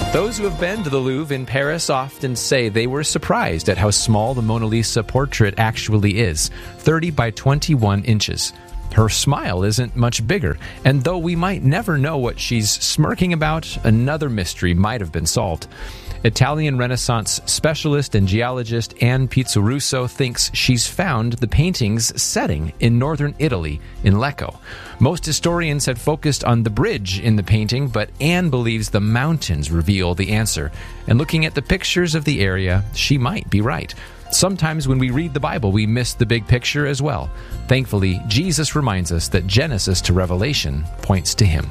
Those who have been to the Louvre in Paris often say they were surprised at how small the Mona Lisa portrait actually is, 30 by 21 inches. Her smile isn't much bigger, and though we might never know what she's smirking about, another mystery might have been solved. Italian Renaissance specialist and geologist Anne Pizzarusso thinks she's found the painting's setting in northern Italy, in Lecco. Most historians had focused on the bridge in the painting, but Anne believes the mountains reveal the answer. And looking at the pictures of the area, she might be right. Sometimes when we read the Bible, we miss the big picture as well. Thankfully, Jesus reminds us that Genesis to Revelation points to him.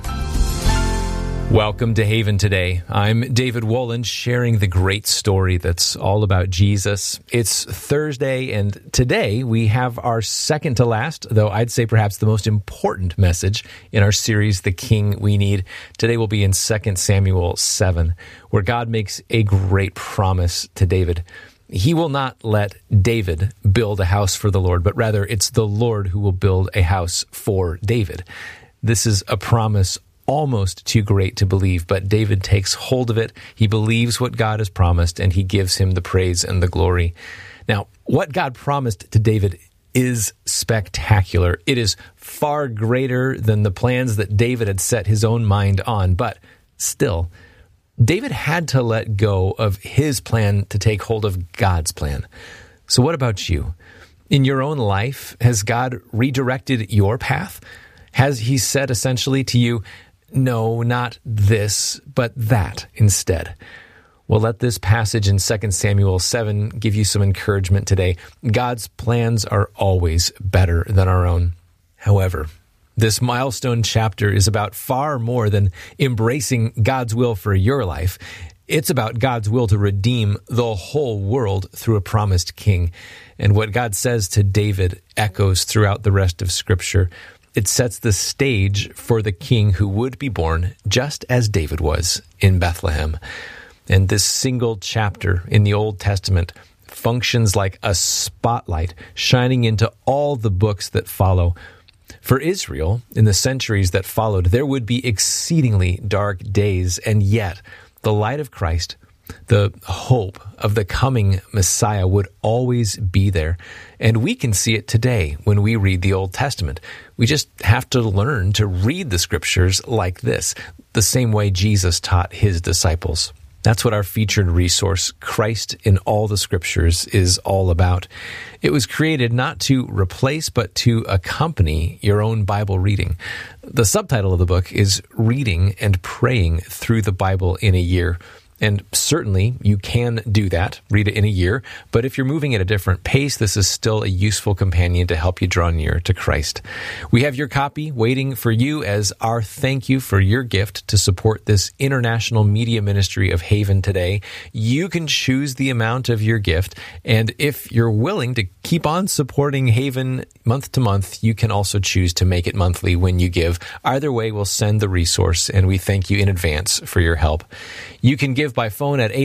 Welcome to Haven Today. I'm David Wolin, sharing the great story that's all about Jesus. It's Thursday, and today we have our second to last, though I'd say perhaps the most important message in our series, The King We Need. Today we'll be in 2 Samuel 7, where God makes a great promise to David. He will not let David build a house for the Lord, but rather it's the Lord who will build a house for David. This is a promise almost too great to believe, but David takes hold of it. He believes what God has promised, and he gives him the praise and the glory. Now, what God promised to David is spectacular. It is far greater than the plans that David had set his own mind on, but still, David had to let go of his plan to take hold of God's plan. So what about you? In your own life, has God redirected your path? Has he said essentially to you, no, not this, but that instead? Well, let this passage in 2 Samuel 7 give you some encouragement today. God's plans are always better than our own. However, this milestone chapter is about far more than embracing God's will for your life. It's about God's will to redeem the whole world through a promised king. And what God says to David echoes throughout the rest of Scripture. It sets the stage for the king who would be born just as David was in Bethlehem. And this single chapter in the Old Testament functions like a spotlight shining into all the books that follow. For Israel, in the centuries that followed, there would be exceedingly dark days, and yet the light of Christ, the hope of the coming Messiah, would always be there. And we can see it today when we read the Old Testament. We just have to learn to read the Scriptures like this, the same way Jesus taught his disciples. That's what our featured resource, Christ in All the Scriptures, is all about. It was created not to replace, but to accompany your own Bible reading. The subtitle of the book is Reading and Praying Through the Bible in a Year. And certainly you can do that, read it in a year, but if you're moving at a different pace, this is still a useful companion to help you draw near to Christ. We have your copy waiting for you as our thank you for your gift to support this international media ministry of Haven Today. You can choose the amount of your gift, and if you're willing to keep on supporting Haven month to month, you can also choose to make it monthly when you give. Either way, we'll send the resource, and we thank you in advance for your help. You can give by phone at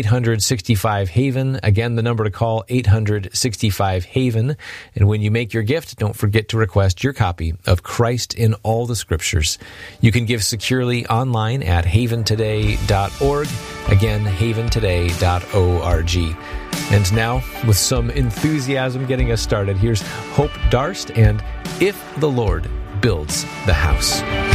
865-HAVEN. Again, the number to call, 865-HAVEN. And when you make your gift, don't forget to request your copy of Christ in All the Scriptures. You can give securely online at haventoday.org. Again, haventoday.org. And now, with some enthusiasm getting us started, here's Hope Darst and If the Lord Builds the House.